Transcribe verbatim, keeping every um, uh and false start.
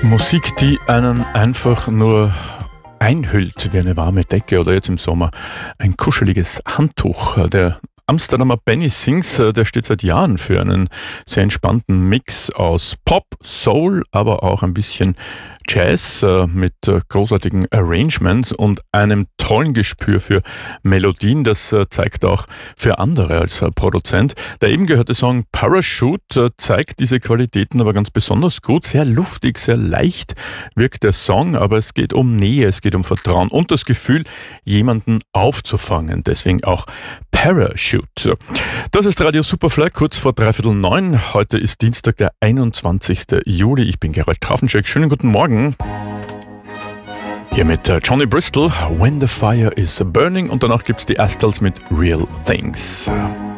Musik, die einen einfach nur einhüllt wie eine warme Decke oder jetzt im Sommer ein kuscheliges Handtuch. Der Amsterdamer Benny Sings, der steht seit Jahren für einen sehr entspannten Mix aus Pop, Soul, aber auch ein bisschen Jazz mit großartigen Arrangements und einem tollen Gespür für Melodien. Das zeigt auch für andere als Produzent. Der eben gehörte Song Parachute zeigt diese Qualitäten aber ganz besonders gut. Sehr luftig, sehr leicht wirkt der Song, aber es geht um Nähe, es geht um Vertrauen und das Gefühl, jemanden aufzufangen. Deswegen auch Parachute. Das ist Radio Superfly, kurz vor dreiviertel neun. Heute ist Dienstag, der einundzwanzigster Juli. Ich bin Gerald Trafenschek. Schönen guten Morgen. Hier mit Johnny Bristol, When the Fire is Burning, und danach gibt's die Astals mit Real Things.